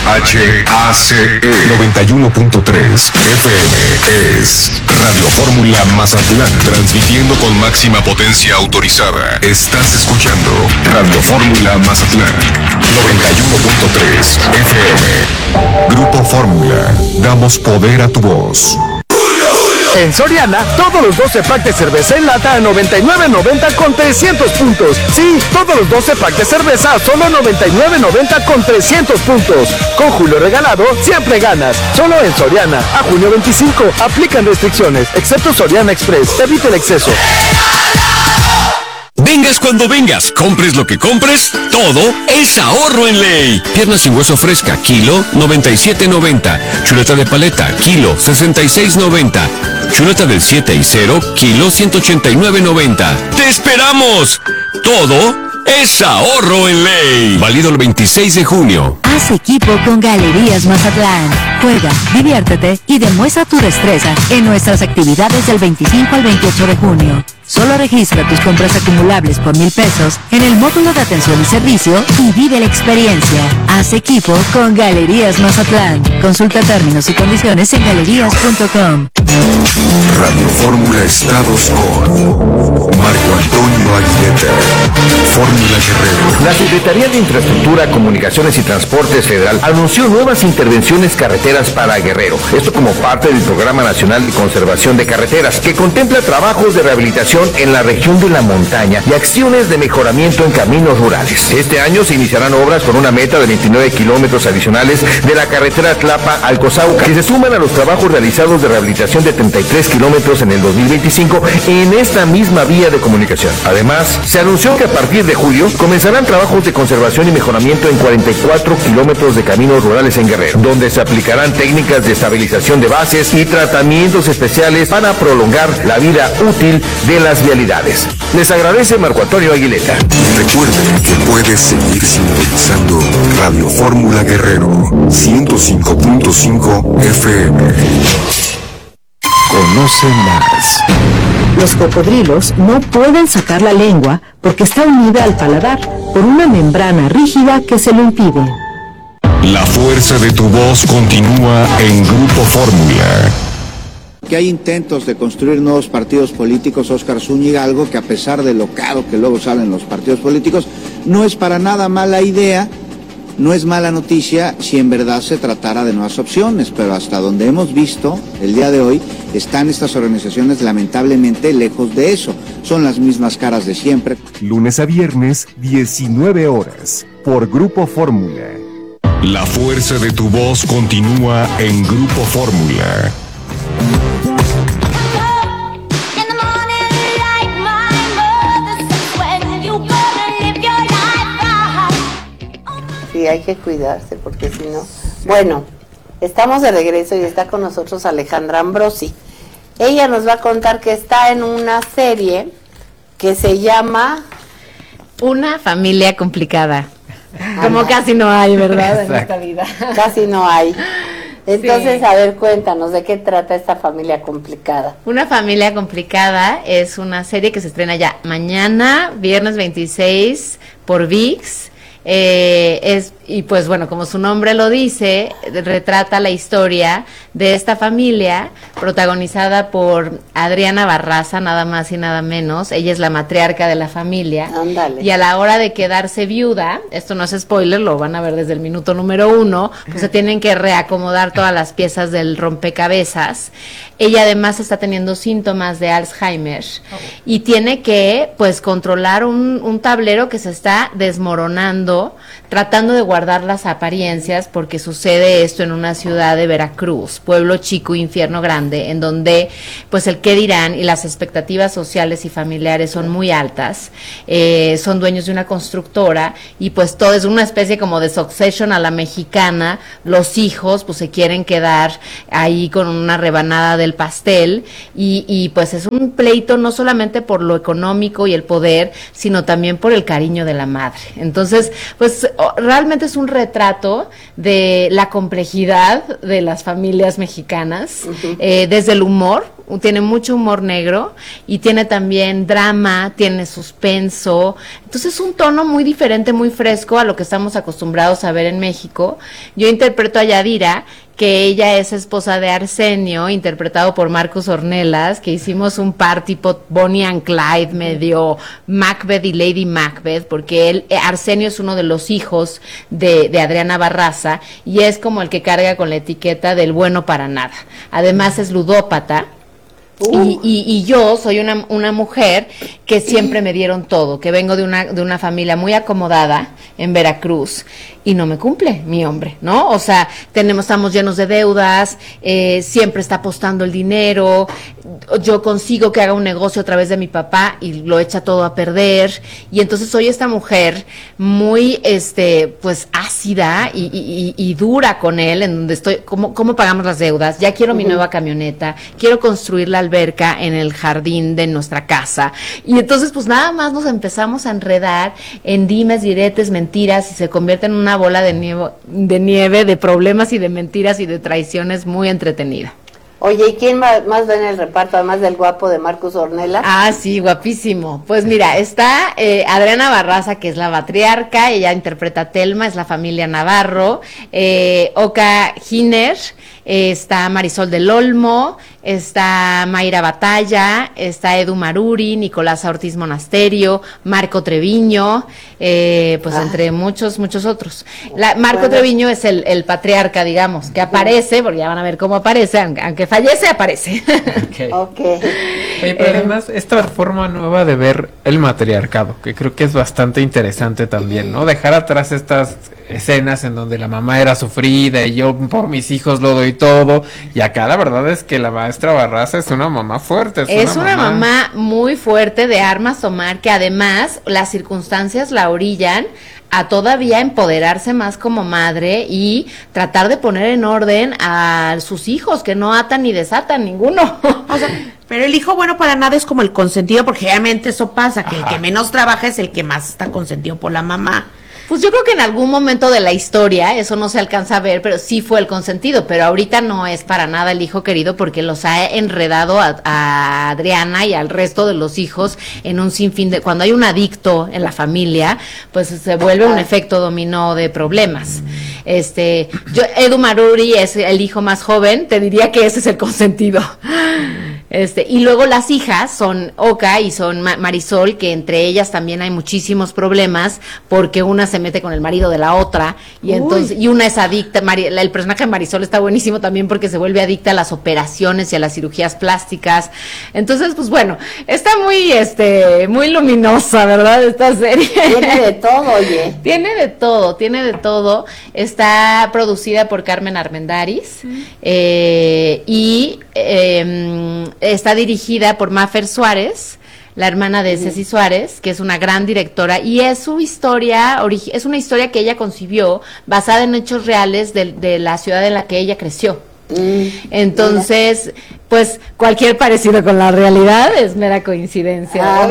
HACE 91.3 FM es Radio Fórmula Mazatlán, transmitiendo con máxima potencia autorizada. Estás escuchando Radio Fórmula Mazatlán 91.3 FM. Grupo Fórmula, damos poder a tu voz. En Soriana, todos los 12 packs de cerveza en lata a $99.90 con 300 puntos. Sí, todos los 12 packs de cerveza a solo $99.90 con 300 puntos. Con Julio Regalado, siempre ganas. Solo en Soriana, a junio 25. Aplican restricciones, excepto Soriana Express. Evite el exceso. Vengas cuando vengas, compres lo que compres, todo es ahorro en Ley. Pierna sin hueso fresca, kilo, $97.90. Chuleta de paleta, kilo, $66.90. Chuleta del 7 y 0, kilo, $189.90. ¡Te esperamos! Todo es ahorro en Ley. Válido el 26 de junio. Haz equipo con Galerías Mazatlán. Juega, diviértete y demuestra tu destreza en nuestras actividades del 25 al 28 de junio. Solo registra tus compras acumulables por $1,000 en el módulo de atención y servicio y vive la experiencia. Haz equipo con Galerías Mazatlán. Consulta términos y condiciones en galerías.com. Radio Fórmula Estados con Marco Antonio Aguilera. Fórmula Guerrero. La Secretaría de Infraestructura, Comunicaciones y Transportes Federal anunció nuevas intervenciones carreteras para Guerrero. Esto como parte del Programa Nacional de Conservación de Carreteras, que contempla trabajos de rehabilitación en la región de la montaña y acciones de mejoramiento en caminos rurales. Este año se iniciarán obras con una meta de 29 kilómetros adicionales de la carretera Tlapa-Alcozauca, que se suman a los trabajos realizados de rehabilitación de 33 kilómetros en el 2025 en esta misma vía de comunicación. Además, se anunció que a partir de julio comenzarán trabajos de conservación y mejoramiento en 44 kilómetros de caminos rurales en Guerrero, donde se aplicarán técnicas de estabilización de bases y tratamientos especiales para prolongar la vida útil de las vialidades. Les agradece Marco Antonio Aguilera. Recuerde que puedes seguir sintonizando Radio Fórmula Guerrero 105.5 FM. Conoce más. Los cocodrilos no pueden sacar la lengua porque está unida al paladar por una membrana rígida que se lo impide. La fuerza de tu voz continúa en Grupo Fórmula. Que hay intentos de construir nuevos partidos políticos, Óscar Zúñiga, algo que a pesar de lo caro que luego salen los partidos políticos, no es para nada mala idea, no es mala noticia si en verdad se tratara de nuevas opciones, pero hasta donde hemos visto el día de hoy, están estas organizaciones lamentablemente lejos de eso, son las mismas caras de siempre. Lunes a viernes, 19 horas, por Grupo Fórmula. La fuerza de tu voz continúa en Grupo Fórmula. Sí, hay que cuidarse porque si no... Bueno, estamos de regreso y está con nosotros Alejandra Ambrosi. Ella nos va a contar que está en una serie que se llama... Una familia complicada. Como casi no hay, ¿verdad? En esta vida. Casi no hay. Entonces, Sí. A ver, cuéntanos, ¿de qué trata esta familia complicada? Una familia complicada es una serie que se estrena ya mañana, viernes 26, por ViX. Y pues bueno, como su nombre lo dice, retrata la historia de esta familia protagonizada por Adriana Barraza, nada más y nada menos. Ella es la matriarca de la familia. Ándale. Y a la hora de quedarse viuda, esto no es spoiler, lo van a ver desde el minuto número 1, pues se tienen que reacomodar todas las piezas del rompecabezas. Ella además está teniendo síntomas de Alzheimer y tiene que pues controlar un tablero que se está desmoronando, tratando de guardar las apariencias, porque sucede esto en una ciudad de Veracruz, pueblo chico, infierno grande, en donde pues el qué dirán y las expectativas sociales y familiares son muy altas. Son dueños de una constructora y pues todo es una especie como de Succession a la mexicana. Los hijos pues se quieren quedar ahí con una rebanada del pastel y pues es un pleito no solamente por lo económico y el poder, sino también por el cariño de la madre. Entonces pues realmente es un retrato de la complejidad de las familias mexicanas, desde el humor, tiene mucho humor negro y tiene también drama, tiene suspenso. Entonces es un tono muy diferente, muy fresco a lo que estamos acostumbrados a ver en México. Yo interpreto a Yadira, que ella es esposa de Arsenio, interpretado por Marcus Ornelas, que hicimos un par tipo Bonnie and Clyde, medio Macbeth y Lady Macbeth, porque Arsenio es uno de los hijos de Adriana Barraza, y es como el que carga con la etiqueta del bueno para nada. Además es ludópata. Y yo soy una mujer que siempre me dieron todo, que vengo de una familia muy acomodada en Veracruz y no me cumple mi hombre, ¿no? O sea, estamos llenos de deudas, siempre está apostando el dinero, yo consigo que haga un negocio a través de mi papá y lo echa todo a perder, y entonces soy esta mujer muy, pues ácida y dura con él, en donde estoy, ¿cómo pagamos las deudas? Ya quiero mi nueva camioneta, quiero construir la alberca en el jardín de nuestra casa, y entonces pues nada más nos empezamos a enredar en dimes, diretes, mentiras, y se convierte en una bola de nieve de problemas y de mentiras y de traiciones muy entretenida. Oye, ¿y quién más va en el reparto, además del guapo de Marcus Ornelas? Ah, sí, guapísimo. Pues mira, está Adriana Barraza, que es la matriarca, ella interpreta a Telma, es la familia Navarro, Oka Giner, está Marisol del Olmo, está Mayra Batalla, está Edu Maruri, Nicolás Ortiz Monasterio, Marco Treviño, pues entre muchos otros. Marco Treviño es el patriarca, digamos, que aparece, porque ya van a ver cómo aparece, aunque fallece, aparece. Okay. Oye, pero además, esta forma nueva de ver el matriarcado, que creo que es bastante interesante también, ¿no? Dejar atrás estas escenas en donde la mamá era sufrida y yo por mis hijos lo doy todo, y acá la verdad es que la maestra Barraza es una mamá fuerte. Es una mamá muy fuerte, de armas tomar, que además las circunstancias la orillan a todavía empoderarse más como madre y tratar de poner en orden a sus hijos, que no atan ni desatan ninguno. O sea, pero el hijo bueno para nada es como el consentido, porque realmente eso pasa, que el que menos trabaja es el que más está consentido por la mamá. Pues yo creo que en algún momento de la historia, eso no se alcanza a ver, pero sí fue el consentido, pero ahorita no es para nada el hijo querido, porque los ha enredado a Adriana y al resto de los hijos en un sinfín de... Cuando hay un adicto en la familia, pues se vuelve un efecto dominó de problemas. Edu Maruri es el hijo más joven, te diría que ese es el consentido. Y luego las hijas son Oka y son Marisol, que entre ellas también hay muchísimos problemas, porque una se mete con el marido de la otra, y entonces, y una es adicta. El personaje de Marisol está buenísimo también porque se vuelve adicta a las operaciones y a las cirugías plásticas. Entonces, pues bueno, está muy luminosa, ¿verdad? Esta serie. Tiene de todo, oye. Tiene de todo. Está producida por Carmen Armendáriz, y está dirigida por Mafer Suárez, la hermana de Ceci Suárez, que es una gran directora, y es su historia, es una historia que ella concibió basada en hechos reales de la ciudad en la que ella creció. Entonces, pues cualquier parecido con la realidad es mera coincidencia.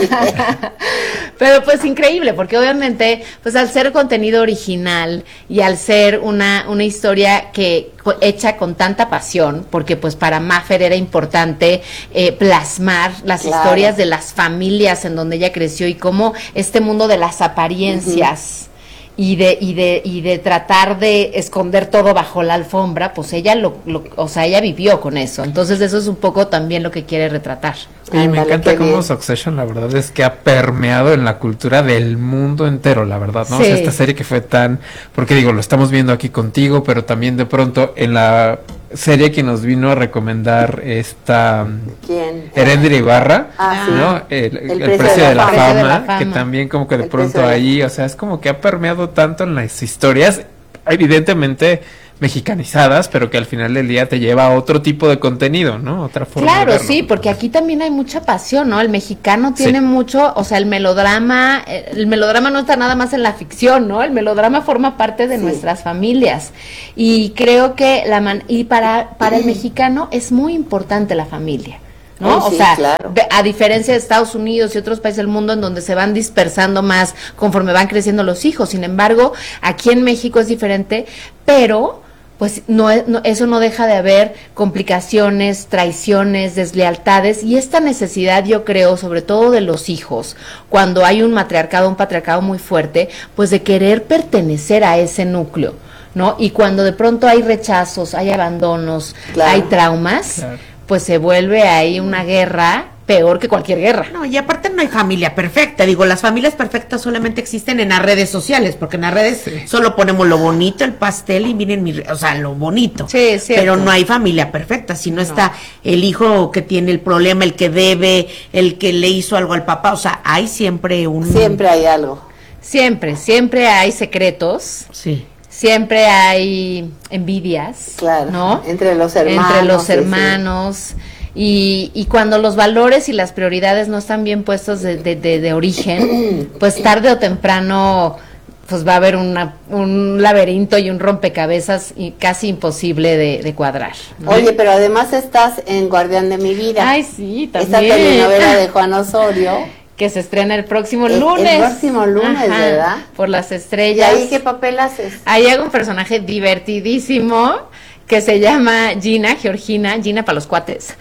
Pero pues increíble, porque obviamente, pues al ser contenido original y al ser una historia que hecha con tanta pasión, porque pues para Mafer era importante plasmar las historias de las familias en donde ella creció, y cómo este mundo de las apariencias y de tratar de esconder todo bajo la alfombra, pues ella ella vivió con eso. Entonces eso es un poco también lo que quiere retratar. Y me encanta cómo Succession, la verdad es que ha permeado en la cultura del mundo entero, la verdad, ¿no? Sí. O sea, esta serie que fue porque digo, lo estamos viendo aquí contigo, pero también de pronto en la serie que nos vino a recomendar esta Erendira Ibarra, ¿no? El precio de la fama, que también como que de pronto ahí, o sea, es como que ha permeado tanto en las historias, evidentemente mexicanizadas, pero que al final del día te lleva a otro tipo de contenido, ¿no? Otra forma de verlo. Sí, porque aquí también hay mucha pasión, ¿no? El mexicano tiene mucho, o sea, el melodrama no está nada más en la ficción, ¿no? El melodrama forma parte de nuestras familias, y creo que para el mexicano es muy importante la familia, ¿no? Sí, o sea, claro. A diferencia de Estados Unidos y otros países del mundo en donde se van dispersando más conforme van creciendo los hijos. Sin embargo, aquí en México es diferente, pero pues eso no deja de haber complicaciones, traiciones, deslealtades, y esta necesidad, yo creo, sobre todo de los hijos, cuando hay un patriarcado muy fuerte, pues de querer pertenecer a ese núcleo, ¿no? Y cuando de pronto hay rechazos, hay abandonos, hay traumas, pues se vuelve ahí una guerra peor que cualquier guerra. No, y aparte no hay familia perfecta. Digo, las familias perfectas solamente existen en las redes sociales, porque en las redes solo ponemos lo bonito, el pastel y miren o sea, lo bonito. Sí, cierto. Pero no hay familia perfecta, si no está el hijo que tiene el problema, el que debe, el que le hizo algo al papá, o sea, hay siempre Siempre hay algo. Siempre hay secretos. Sí. Siempre hay envidias, claro, ¿no? Entre los hermanos. Y cuando los valores y las prioridades no están bien puestos de origen, pues tarde o temprano pues va a haber un laberinto y un rompecabezas y casi imposible de cuadrar, ¿no? Oye, pero además estás en Guardián de mi vida. Ay, sí, también. Esta telenovela de Juan Osorio. Que se estrena el próximo lunes. El próximo lunes, ¿verdad? Por las estrellas. ¿Y ahí qué papel haces? Ahí hago un personaje divertidísimo que se llama Gina para los cuates.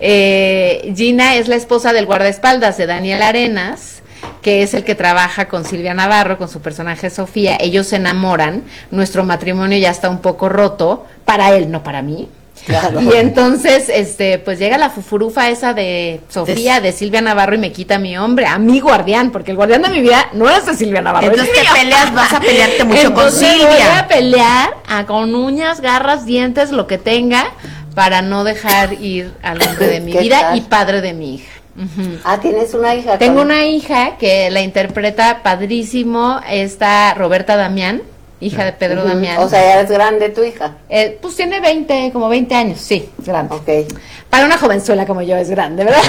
Gina es la esposa del guardaespaldas de Daniel Arenas, que es el que trabaja con Silvia Navarro, con su personaje Sofía. Ellos se enamoran, nuestro matrimonio ya está un poco roto, para él, no para mí. Claro. Y entonces, pues llega la fufurufa esa de Sofía, de Silvia Navarro, y me quita a mi hombre, a mi guardián, porque el guardián de mi vida no es de Silvia Navarro. Entonces vas a pelearte mucho con Silvia. Voy a pelear con uñas, garras, dientes, lo que tenga, para no dejar ir al hombre de mi vida y padre de mi hija. Ah, ¿tienes una hija? Tengo una hija que la interpreta padrísimo, esta Roberta Damián, hija de Pedro Damián. O sea, ya es grande tu hija. Pues tiene como 20 años, sí, es grande. Okay. Para una jovenzuela como yo es grande, ¿verdad?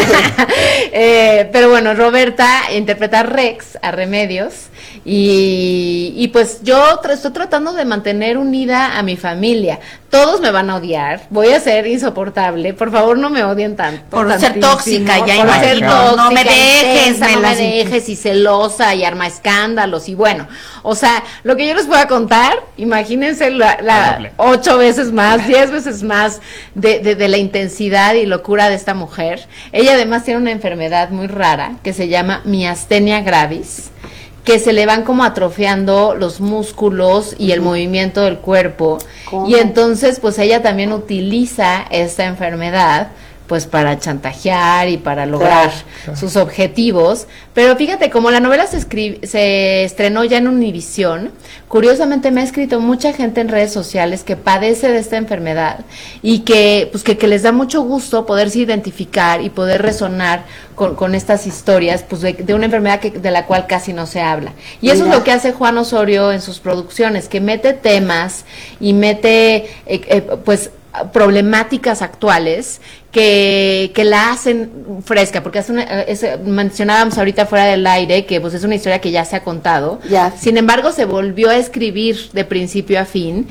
Pero bueno, Roberta interpreta a Rex, a Remedios, y pues yo estoy tratando de mantener unida a mi familia. Todos me van a odiar, voy a ser insoportable, por favor no me odien tanto. Por ser tóxica, ya por ser tóxica, no me dejes, intensa, no me dejes, y celosa, y arma escándalos, y bueno, o sea, lo que yo les pueda contar, imagínense 8 veces más, 10 veces más de la intensidad y locura de esta mujer. Ella además tiene una enfermedad muy rara que se llama miastenia gravis, que se le van como atrofiando los músculos y el movimiento del cuerpo. ¿Cómo? Y entonces pues ella también utiliza esta enfermedad pues para chantajear y para lograr sus objetivos. Pero fíjate, como la novela se estrenó ya en Univisión, curiosamente me ha escrito mucha gente en redes sociales que padece de esta enfermedad y que les da mucho gusto poderse identificar y poder resonar con estas historias pues de una enfermedad de la cual casi no se habla. Y eso es lo que hace Juan Osorio en sus producciones, que mete temas y mete pues problemáticas actuales que la hacen fresca, porque mencionábamos ahorita fuera del aire que pues es una historia que ya se ha contado, sin embargo se volvió a escribir de principio a fin,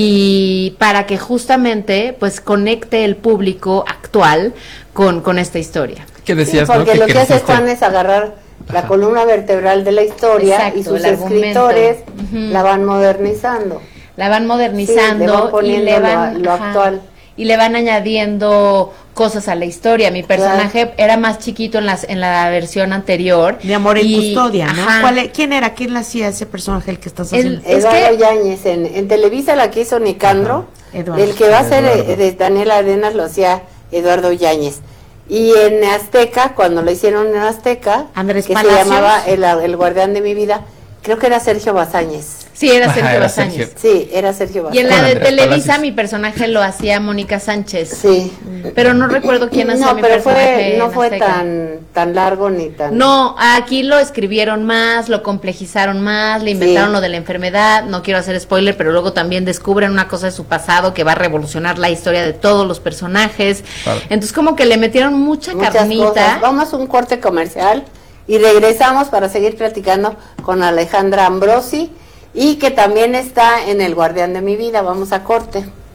y para que justamente pues conecte el público actual con esta historia. ¿Qué decías? Porque lo que hace Juan es agarrar la columna vertebral de la historia. Exacto, y sus escritores la van modernizando. La van modernizando, le van poniendo y le van lo actual. Y le van añadiendo cosas a la historia. Mi personaje era más chiquito en la versión anterior. De Amor en Custodia, ¿no? ¿Quién era? ¿Quién le hacía ese personaje, el que estás haciendo? Eduardo Yáñez. En Televisa la que hizo Nicandro. El que va a ser de Daniel Arenas lo hacía Eduardo Yáñez. Y en Azteca, cuando lo hicieron en Azteca, Andrés que Palacios. se llamaba el Guardián de mi vida, creo que era Sergio Bazáñez. Sí, era Sergio Bazáñez. Sí, era Sergio Bazáñez. Y en la de Televisa mi personaje lo hacía Mónica Sánchez. Sí. Pero no recuerdo quién hacía mi personaje. No fue tan largo ni tan... No, aquí lo escribieron más, lo complejizaron más, le inventaron lo de la enfermedad. No quiero hacer spoiler, pero luego también descubren una cosa de su pasado que va a revolucionar la historia de todos los personajes. Claro. Entonces como que le metieron muchas carnita. Cosas. Vamos a un corte comercial y regresamos para seguir platicando con Alejandra Ambrosi, y que también está en El Guardián de mi vida. Vamos a corte.